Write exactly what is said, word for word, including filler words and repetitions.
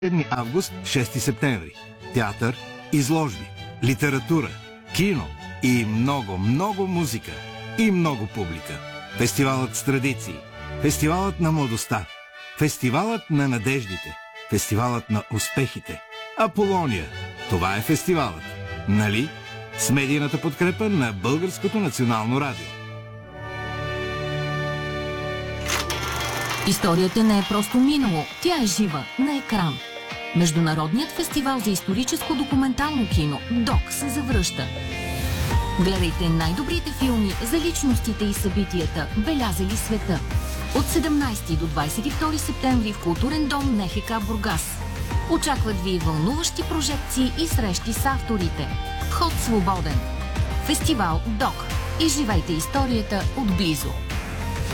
август – шести септември. Театър, изложби, литература, кино и много, много музика. И много публика. Фестивалът с традиции. Фестивалът на младостта. Фестивалът на надеждите. Фестивалът на успехите. Аполония. Това е фестивалът. Нали? С медийната подкрепа на Българското национално радио. Историята не е просто минало, тя е жива, на екран. Международният фестивал за историческо документално кино ДОК се завръща. Гледайте най-добрите филми за личностите и събитията, белязали света. От седемнайсети до двайсет и втори септември в Културен дом НФК Бургас. Очакват ви вълнуващи прожекции и срещи с авторите. Вход свободен. Фестивал ДОК. Изживайте историята отблизо.